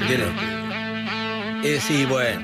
Sí, bueno.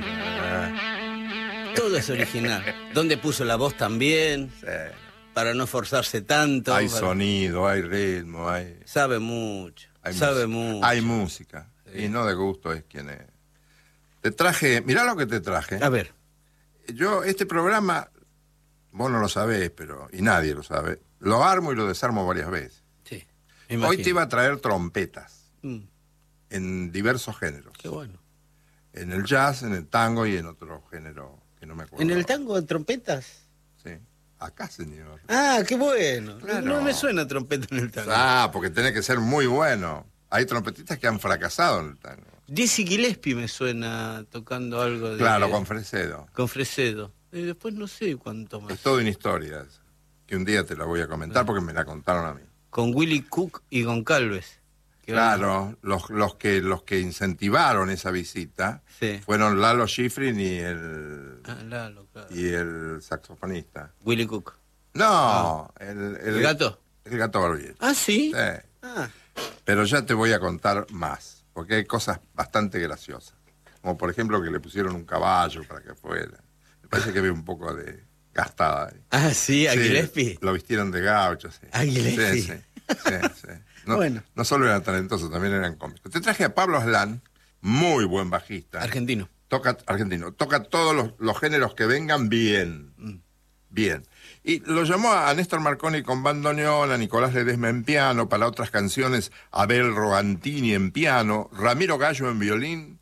Ah, Todo es original. ¿Dónde puso la voz también? sí. Para no forzarse tanto. Hay sonido, hay ritmo, Sabe mucho. hay Sabe música. mucho. Hay música. Sí. Y no de gusto es quien es. Te traje, mirá lo que te traje. A ver. Yo, este programa, vos no lo sabés, y nadie lo sabe, lo armo y lo desarmo varias veces. Sí. Hoy te iba a traer trompetas Mm, en diversos géneros. qué bueno. En el jazz, en el tango y en otro género que no me acuerdo. ¿En el tango de trompetas? Sí. Acá, señor. Ah, qué bueno. Claro. No me suena trompeta en el tango. Ah, porque tiene que ser muy bueno. Hay trompetistas que han fracasado en el tango. Dizzy Gillespie me suena tocando algo de... Claro, con Fresedo. Con Fresedo. Después no sé cuánto más. Es toda una historia esa, que un día te la voy a comentar porque me la contaron a mí. Con Willie Cook y Goncalves. Claro, los que incentivaron esa visita Sí. fueron Lalo Schifrin y el Lalo, claro. y el saxofonista. Willie Cook. No, ¿El gato? El gato Barbieri. Ah, ¿sí? Sí. Ah. Pero ya te voy a contar más, porque hay cosas bastante graciosas. Como por ejemplo que le pusieron un caballo para que fuera. Me parece que había un poco de gastada ahí. Ah, sí, a Sí, Gillespie. lo vistieron de gaucho, sí. A Gillespie. Sí. No, Bueno. no solo eran talentosos, también eran cómicos. Te traje a Pablo Aslan, muy buen bajista. Argentino. Argentino. Toca todos los géneros que vengan bien. Bien. Y lo llamó a Néstor Marconi con bandoneón, a Nicolás Ledesma en piano, para otras canciones a Abel Rogantini en piano, Ramiro Gallo en violín,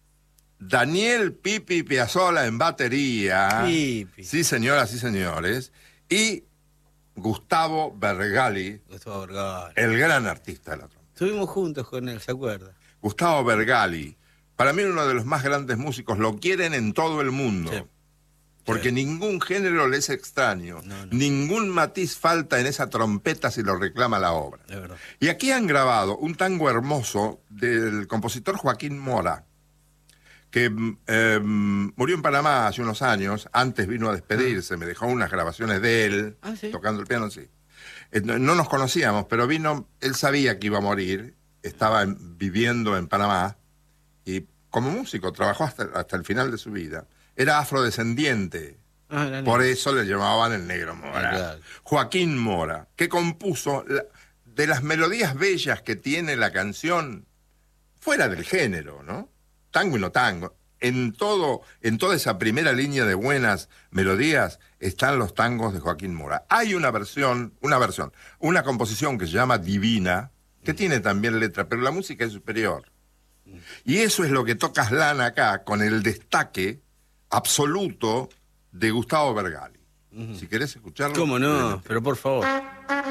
Daniel Pipi Piazzolla en batería. Pipi. Sí, señoras y señores. Y Gustavo Bergali, el gran artista de la trompeta. Estuvimos juntos con él, ¿se acuerda? Gustavo Bergali, para mí uno de los más grandes músicos, lo quieren en todo el mundo. Sí. Porque ningún género le es extraño, ningún matiz falta en esa trompeta si lo reclama la obra. Es verdad. Y aquí han grabado un tango hermoso del compositor Joaquín Mora, que murió en Panamá hace unos años, antes vino a despedirse, me dejó unas grabaciones de él, ¿sí? Tocando el piano, sí. No nos conocíamos, pero vino, él sabía que iba a morir, estaba viviendo en Panamá, y como músico trabajó hasta el final de su vida. Era afrodescendiente, por eso le llamaban el Negro Mora. Claro. Joaquín Mora, que compuso de las melodías bellas que tiene la canción, fuera del género, ¿no? Tango y no tango. En toda esa primera línea de buenas melodías están los tangos de Joaquín Mora. Hay una composición que se llama Divina, que tiene también letra, pero la música es superior. Y eso es lo que toca Aslan acá, con el destaque absoluto de Gustavo Bergali. Si querés escucharlo. ¿Cómo no? Pero por favor.